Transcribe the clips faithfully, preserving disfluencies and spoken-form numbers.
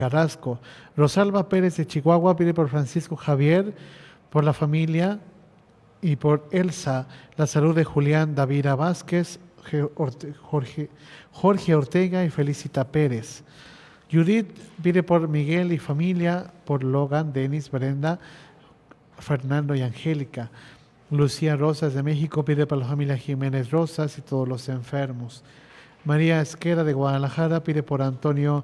Carrasco. Rosalba Pérez de Chihuahua pide por Francisco Javier, por la familia y por Elsa, la salud de Julián Davira Vázquez, Jorge, Jorge Ortega y Felicita Pérez. Judith pide por Miguel y familia, por Logan, Denis, Brenda, Fernando y Angélica. Lucía Rosas de México pide para la familia Jiménez Rosas y todos los enfermos. María Esquera de Guadalajara pide por Antonio,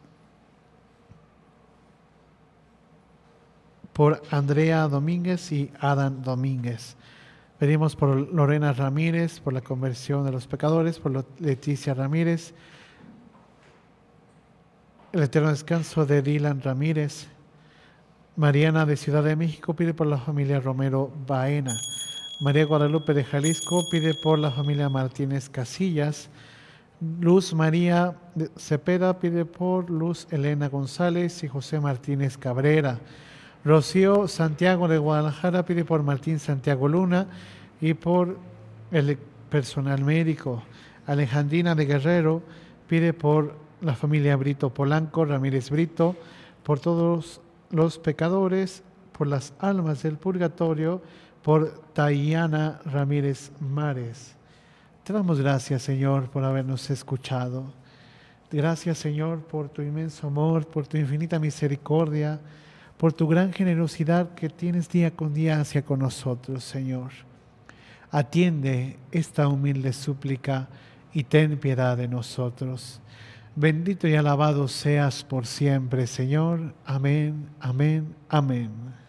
por Andrea Domínguez y Adán Domínguez. Pedimos por Lorena Ramírez, por la conversión de los pecadores, por Leticia Ramírez, el eterno descanso de Dylan Ramírez. Mariana de Ciudad de México pide por la familia Romero Baena. María Guadalupe de Jalisco pide por la familia Martínez Casillas. Luz María Cepeda pide por Luz Elena González y José Martínez Cabrera. Rocío Santiago de Guadalajara pide por Martín Santiago Luna y por el personal médico. Alejandrina de Guerrero pide por la familia Brito Polanco, Ramírez Brito, por todos los pecadores, por las almas del purgatorio, por Tayana Ramírez Mares. Te damos gracias, Señor, por habernos escuchado. Gracias, Señor, por tu inmenso amor, por tu infinita misericordia, por tu gran generosidad que tienes día con día hacia con nosotros, Señor. Atiende esta humilde súplica y ten piedad de nosotros. Bendito y alabado seas por siempre, Señor. Amén, amén, amén.